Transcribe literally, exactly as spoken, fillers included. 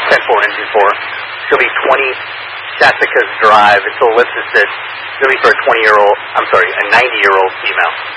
ten four engine for. She'll be twenty Jessica's Drive. It's a ellipsis. It's going to be for a twenty-year-old, I'm sorry, a ninety-year-old female.